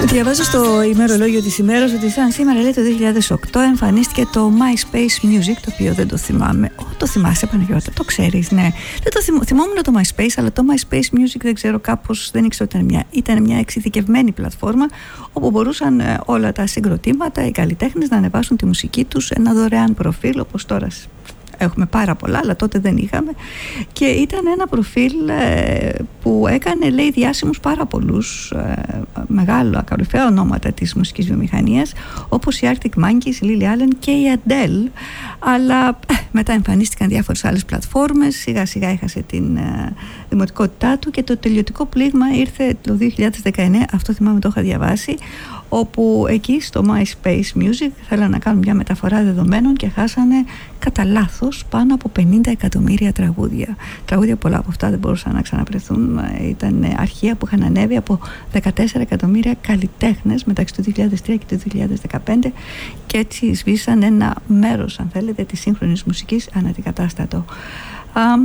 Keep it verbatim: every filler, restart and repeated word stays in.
Διαβάζω στο ημερολόγιο της ημέρας ότι σαν σήμερα, λέει, το δύο χιλιάδες οκτώ εμφανίστηκε το MySpace Music, το οποίο δεν το θυμάμαι. Ω, το θυμάσαι, Παναγιώτα, το ξέρεις, ναι. Δεν το θυμ... Θυμόμουν το MySpace, αλλά το MySpace Music δεν ξέρω, κάπως δεν ήξερα ότι ήταν μια, ήταν μια εξειδικευμένη πλατφόρμα όπου μπορούσαν ε, όλα τα συγκροτήματα, οι καλλιτέχνες να ανεβάσουν τη μουσική τους, ένα δωρεάν προφίλ, όπως τώρα έχουμε πάρα πολλά, αλλά τότε δεν είχαμε. Και ήταν ένα προφίλ ε, που έκανε, λέει, διάσημους πάρα πολλούς ε, μεγάλα, κορυφαία ονόματα της μουσικής βιομηχανίας, όπως η Arctic Monkeys, η Lily Allen και η Adele. Αλλά ε, μετά εμφανίστηκαν διάφορες άλλες πλατφόρμες, σιγά σιγά έχασε την ε, δημοτικότητά του και το τελειωτικό πλήγμα ήρθε το δύο χιλιάδες δεκαεννέα, αυτό θυμάμαι, το είχα διαβάσει, όπου εκεί στο MySpace Music θέλανε να κάνουν μια μεταφορά δεδομένων και χάσανε κατά λάθος πάνω από πενήντα εκατομμύρια τραγούδια. Τραγούδια πολλά από αυτά δεν μπορούσαν να ξαναπρεθούν. Ήταν αρχεία που είχαν ανέβει από δεκατέσσερα εκατομμύρια καλλιτέχνες μεταξύ του δύο χιλιάδες τρία και του δύο χιλιάδες δεκαπέντε και έτσι σβήσαν ένα μέρος, αν θέλετε, της σύγχρονης μουσικής αναντικατάστατο.